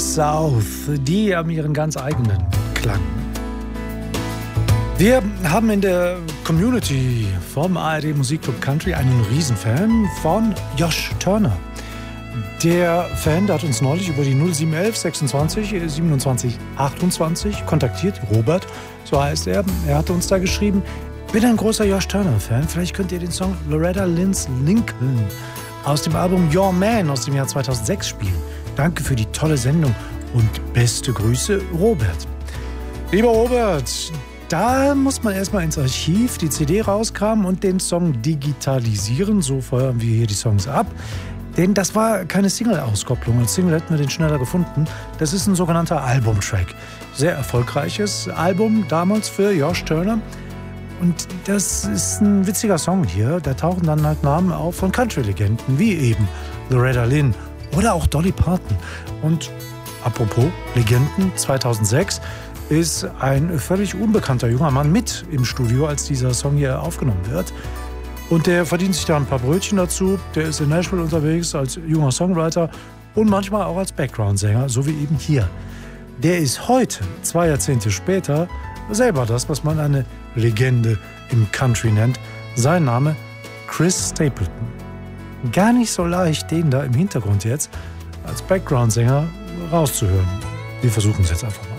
South, die haben ihren ganz eigenen Klang. Wir haben in der Community vom ARD Musikclub Country einen Riesenfan von Josh Turner. Der Fan, der hat uns neulich über die 0711 26 27 28 kontaktiert. Robert, so heißt er. Er hatte uns da geschrieben, bin ein großer Josh Turner-Fan. Vielleicht könnt ihr den Song Loretta Lynn's Lincoln aus dem Album Your Man aus dem Jahr 2006 spielen. Danke für die tolle Sendung und beste Grüße, Robert. Lieber Robert, da muss man erstmal ins Archiv die CD rauskramen und den Song digitalisieren. So feuern wir hier die Songs ab. Denn das war keine Single-Auskopplung. Als Single hätten wir den schneller gefunden. Das ist ein sogenannter Albumtrack. Sehr erfolgreiches Album damals für Josh Turner. Und das ist ein witziger Song hier. Da tauchen dann halt Namen auf von Country-Legenden, wie eben Loretta Lynn oder auch Dolly Parton. Und apropos Legenden, 2006 ist ein völlig unbekannter junger Mann mit im Studio, als dieser Song hier aufgenommen wird. Und der verdient sich da ein paar Brötchen dazu. Der ist in Nashville unterwegs als junger Songwriter und manchmal auch als Background-Sänger, so wie eben hier. Der ist heute, 2 Jahrzehnte später, selber das, was man eine Legende im Country nennt. Sein Name Chris Stapleton. Gar nicht so leicht, den da im Hintergrund jetzt als Background-Sänger rauszuhören. Wir versuchen es jetzt einfach mal.